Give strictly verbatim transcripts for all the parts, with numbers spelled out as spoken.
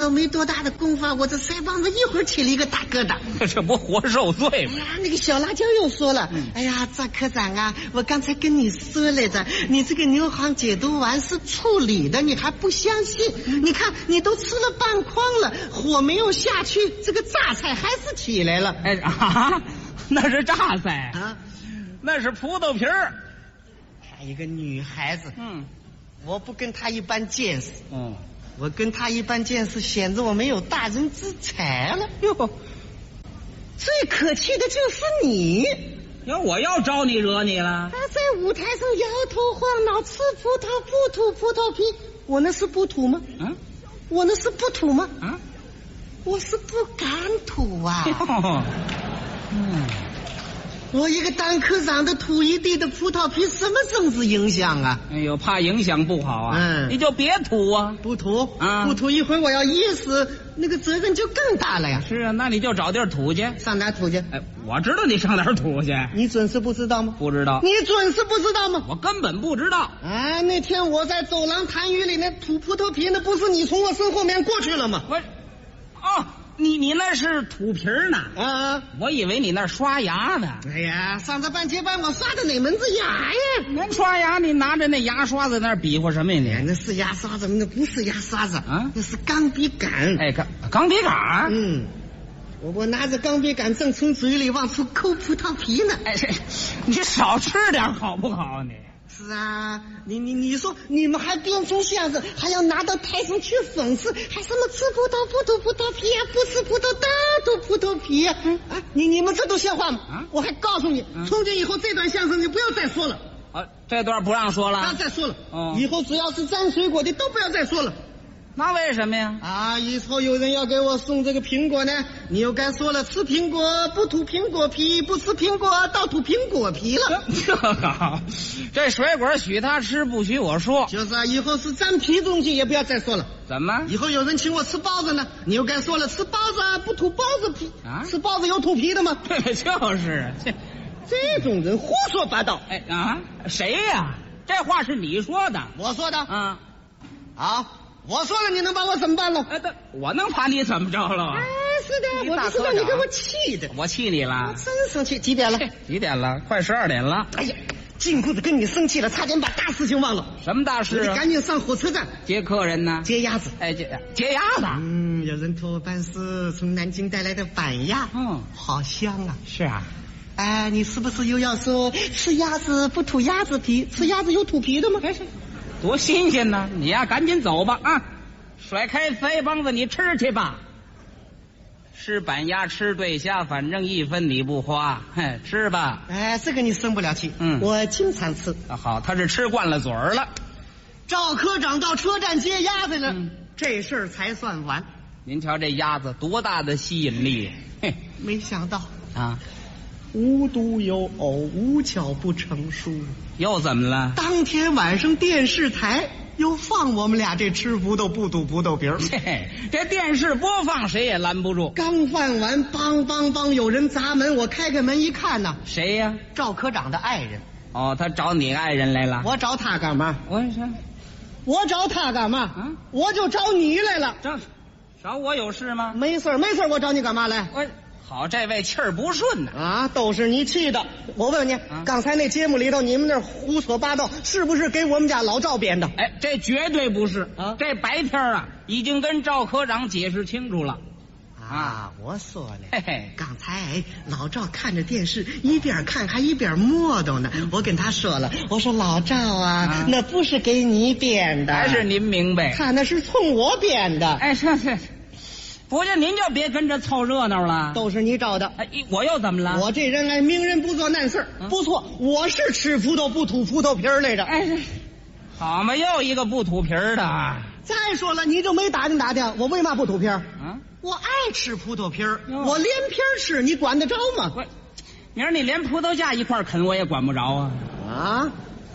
倒没多大的功夫，我这腮帮子一会儿起了一个大疙瘩。 这不活受罪吗？ 哎呀，那个小辣椒又说了，嗯、哎呀，赵科长啊，我刚才跟你说来着，你这个牛黄解毒丸是处理的，你还不相信？嗯、你看你都吃了半筐了，火没有下去，这个榨菜还是起来了。 哎啊，那是榨菜啊， 那是葡萄皮儿。 她一个女孩子， 嗯， 我不跟她一般见识， 嗯， 我跟她一般见识，显得我没有大人之才了。哟，最可气的就是你。 要我要招你惹你了？ 他在舞台上摇头晃脑，吃葡萄不吐葡萄皮，我那是不吐吗？ 嗯， 我那是不吐吗？ 嗯， 我是不敢吐啊。 嗯， 我一个当科长的吐一地的葡萄皮，什么政治影响啊？ 哎呦，怕影响不好啊。 嗯， 你就别吐啊。 不吐啊， 不吐，一会儿我要噎死，那个责任就更大了呀。 是啊，那你就找地儿吐去。 上哪吐去？ 哎，我知道你上哪儿吐去。 你准是不知道吗？ 不知道。 你准是不知道吗？ 我根本不知道。 啊，那天我在走廊痰盂里面吐葡萄皮，那不是你从我身后面过去了吗？ 我，哦。你你那是吐皮儿呢啊！ 我以为你那刷牙呢。 哎呀，上这半截班我刷的哪门子牙呀？ 那刷牙你拿着那牙刷子那儿比划什么呀你？ 哎，那是牙刷子，那不是牙刷子啊， 那是钢笔杆。 哎，钢钢笔杆。 嗯，我我拿着钢笔杆正从嘴里往出抠葡萄皮呢。 哎，你少吃点好不好你？ 是啊，你你你说你们还编出相声，还要拿到台上去讽刺，还什么吃葡萄不吐葡萄皮啊，不吃葡萄大吐葡萄皮啊！嗯、啊，你你们这都像话吗？啊！我还告诉你，嗯、从今以后这段相声你不要再说了。 啊，这段不让说了， 不要再说了。 哦， 以后只要是沾水果的都不要再说了。 那为什么呀？ 啊，以后有人要给我送这个苹果呢，你又该说了，吃苹果不吐苹果皮，不吃苹果倒吐苹果皮了。 这好，这水果许他吃，不许我说。 就是啊，以后是沾皮东西也不要再说了。 怎么？ 以后有人请我吃包子呢，你又该说了，吃包子啊不吐包子皮啊？吃包子有吐皮的吗？ 对，就是这这种人胡说八道。 哎啊，谁呀？这话是你说的？ 我说的。 啊， 好。我说了，你能把我怎么办了？ 哎，我能把你怎么着了？ 哎，是的，我不知道你给我气的， 我气你了， 我真生气。几点了？ 几点了？快十二点了。 哎呀，禁锢的跟你生气了，差点把大事情忘了。 什么大事啊？ 你赶紧上火车站接客人呢？ 接鸭子。 哎，接接鸭子。 嗯，有人托我办事，从南京带来的板鸭，嗯，好香啊。 是啊。 哎，你是不是又要说吃鸭子不吐鸭子皮，吃鸭子有吐皮的吗？ 哎，多新鲜呢！你呀，赶紧走吧啊！甩开腮帮子，你吃去吧。吃板鸭，吃对虾，反正一分你不花，嘿，吃吧。 哎，这个你生不了气。 嗯， 我经常吃。 啊，好，他是吃惯了嘴儿了。 赵科长到车站接鸭子了，嗯、这事儿才算完。 您瞧这鸭子多大的吸引力！嘿， 没想到啊， 无独有偶，无巧不成书。 又怎么了？ 当天晚上电视台又放我们俩这吃葡萄不吐葡萄皮儿。 这电视播放谁也拦不住。 刚放完，梆梆梆，有人砸门。我开开门一看呢， 谁呀？ 赵科长的爱人。 哦，他找你爱人来了。 我找他干嘛？ 我说， 我找他干嘛？ 啊， 我就找你来了。 找找我有事吗？ 没事没事，我找你干嘛来？ 我。好，这位气儿不顺呢啊，都是你气的。我问你，啊、刚才那节目里头你们那胡说八道，是不是给我们家老赵编的？ 哎，这绝对不是啊！这白天啊，已经跟赵科长解释清楚了。 啊，我说呢， 嘿嘿， 刚才老赵看着电视，一边看还一边磨叨呢。嗯、我跟他说了，我说老赵啊，啊那不是给你编的， 还是您明白？ 他那是冲我编的。 哎，是是。不是，您就别跟着凑热闹了， 都是你找的。 哎，我又怎么了？ 我这人来明人不做难事、嗯、不错，我是吃葡萄不吐葡萄皮儿来着。 哎，好嘛，又一个不吐皮儿的。 再说了，你就没打听打听，我为嘛不吐皮儿？ 啊， 我爱吃葡萄皮儿，我连皮儿吃，你管得着吗？ 我，明儿你连葡萄架一块啃，我也管不着啊。 啊，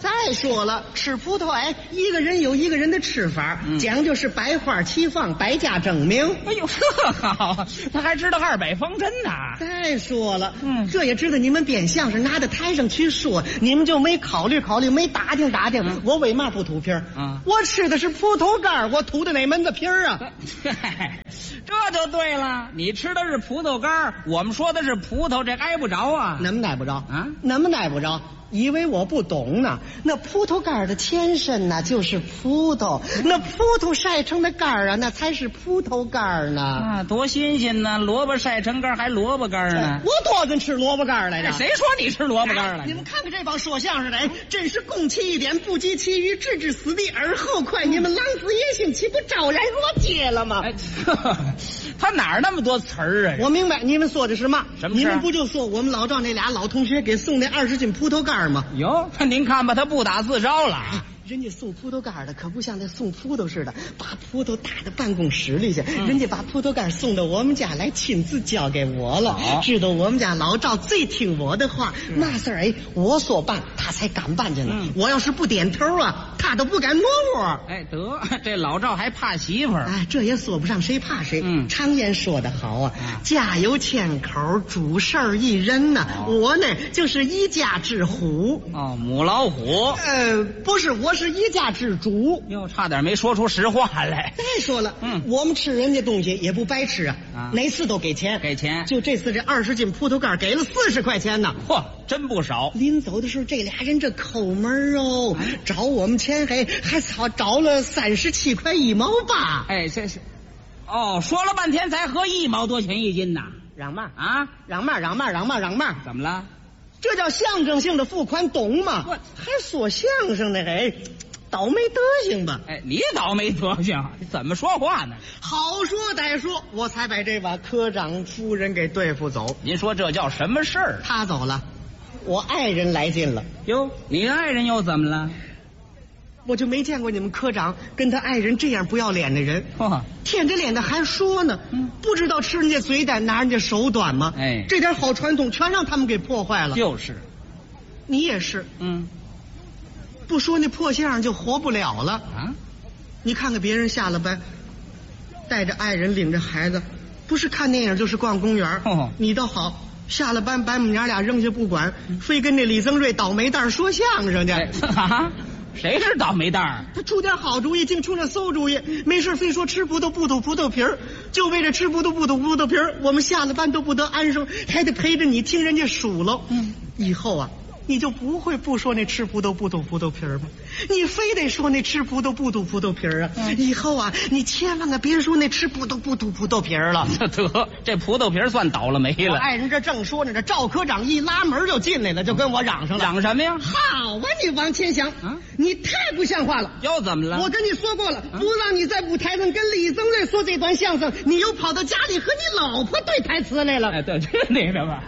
再说了，吃葡萄哎，一个人有一个人的吃法，嗯、讲究是百花齐放，百家争鸣。 哎呦，这好，他还知道二百方针呢。 再说了，嗯，这也知道你们编相声拿到台上去说，你们就没考虑考虑，没打听打听，嗯、我为嘛不吐皮儿？嗯，我吃的是葡萄干，我吐的哪门子皮儿啊？ 这就对了，你吃的是葡萄干，我们说的是葡萄，这挨不着啊？ 能不能挨不着啊？ 能不能挨不着？以为我不懂呢？那葡萄干的前身呢，就是葡萄。那葡萄晒成的干啊，那才是葡萄干呢。 啊，多新鲜呢！萝卜晒成干还萝卜干呢。 我多跟吃萝卜干来着。 谁说你吃萝卜干了？ 你们看看这帮说相声的，哎，真是攻其一点，不及其余，置之死地而后快。你们狼子野心，岂不昭然若揭了吗？ 哎，他哪儿那么多词儿啊？ 我明白，你们说的是嘛？ 什么事？ 你们不就说我们老赵那俩老同学给送那二十斤葡萄干吗？ 哟，您看吧，他不打自招了。 人家送葡萄干的可不像那送葡萄似的，把葡萄打到办公室里去。嗯、人家把葡萄干送到我们家来，亲自交给我了。哦、知道我们家老赵最听我的话，嘛、嗯、事儿哎，我说办他才敢办去呢。嗯、我要是不点头啊，他都不敢挪窝。 哎，得这老赵还怕媳妇儿。 哎，这也说不上谁怕谁。嗯，常言说得好啊，嗯、家有千口，主事儿一人呐、啊。哦、我呢就是一家之虎。 哦，母老虎。 呃，不是我。是一家之主， 又差点没说出实话来。 再说了，嗯，我们吃人家东西也不白吃啊，啊哪次都给钱， 给钱。 就这次这二十斤葡萄干给了四十块钱呢， 嚯，真不少。 临走的时候，这俩人这抠门哦，哎、找我们钱还还操找了三十七块一毛八。 哎，这是，哦，说了半天才合一毛多钱一斤呐， 嚷嘛啊， 嚷嘛嚷嘛嚷嘛嚷嘛， 怎么了？ 这叫象征性的付款，懂吗？我还说相声呢，哎，倒霉德行吧？ 哎，你倒霉德行，你怎么说话呢？ 好说歹说，我才把这把科长夫人给对付走。 您说这叫什么事儿？ 他走了，我爱人来劲了。 哟，你爱人又怎么了？ 我就没见过你们科长跟他爱人这样不要脸的人。哦，舔着脸的还说呢，嗯，不知道吃人家嘴短拿人家手短吗？哎，这点好传统全让他们给破坏了。 就是， 你也是，嗯，不说那破相声就活不了了啊！你看看别人下了班，带着爱人领着孩子，不是看电影就是逛公园。哦，你倒好，下了班把我们娘俩扔下不管，嗯、非跟那李增瑞倒霉蛋说相声去。哎啊谁是倒霉蛋儿？ 他出点好主意，净出那馊主意。没事非说吃葡萄不吐葡萄皮儿，就为了吃葡萄不吐葡萄皮儿，我们下了班都不得安生，还得陪着你听人家数喽。嗯，以后啊，你就不会不说那吃葡萄不吐葡萄皮儿吗？你非得说那吃葡萄不吐葡萄皮儿啊！嗯、以后啊，你千万可别说那吃葡萄不吐葡萄皮儿了。 得，这葡萄皮儿算倒了霉了。 我爱人这正说呢，这赵科长一拉门就进来了，就跟我嚷上了。 嚷什么呀？ 好啊，你往前想啊！你太不像话了。 又怎么了？ 我跟你说过了，啊、不让你在舞台上跟李增瑞说这段相声，你又跑到家里和你老婆对台词来了。 哎，对，这那个吧。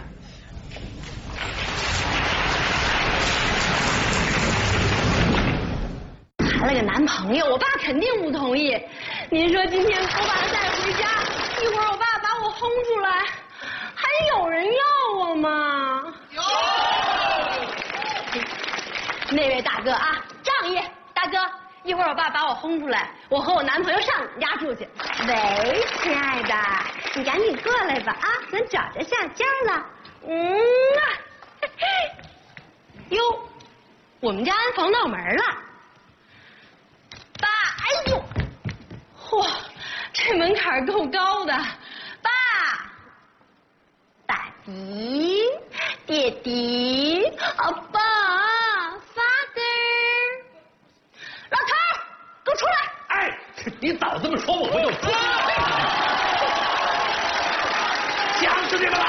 谈了个男朋友，我爸肯定不同意。您说今天我把他带回家，一会儿我爸把我轰出来，还有人要我吗？有。那位大哥啊，仗义大哥，一会儿我爸把我轰出来，我和我男朋友上你家住去。喂，亲爱的，你赶紧过来吧啊，咱找着下家了。嗯啊，哟，我们家安防盗门了。爸，哎呦，嚯，这门槛够高的。爸，爸比，爹地，啊爸 ，father， 老头，给我出来！ 哎，你早这么说，我不就出来了？想死你们了！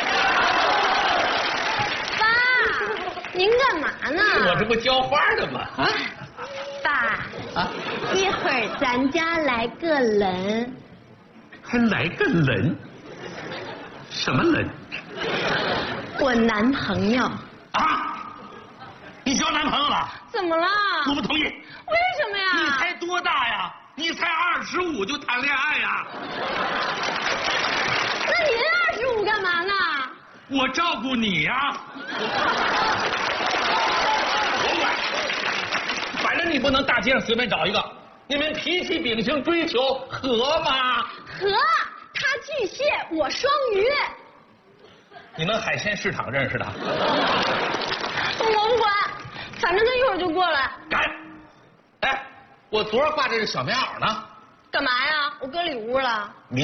爸，您干嘛呢？ 我这不浇花呢吗？啊。 爸，啊，一会儿咱家来个人， 还来个人？什么人？ 我男朋友。 啊？你交男朋友了？ 怎么了？ 我不同意。为什么呀？ 你才多大呀？你才二十五就谈恋爱呀？ 那您二十五干嘛呢？ 我照顾你呀。我管。 人你不能大街上随便找一个。你们脾气秉性追求合吗？ 合，他巨蟹，我双鱼。 你们海鲜市场认识的？ 我不管，反正他一会儿就过来。 敢！哎，我昨儿挂这个小棉袄呢。 干嘛呀？我搁里屋了。